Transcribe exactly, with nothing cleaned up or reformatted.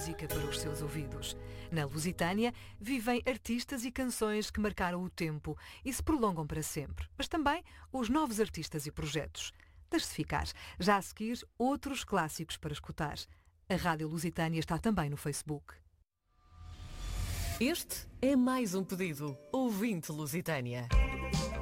música para os seus ouvidos. Na Lusitânia vivem artistas e canções que marcaram o tempo e se prolongam para sempre, mas também os novos artistas e projetos. Deixe-se ficar. Já a seguir, outros clássicos para escutar. A Rádio Lusitânia está também no Facebook. Este é mais um pedido. Ouvinte Lusitânia.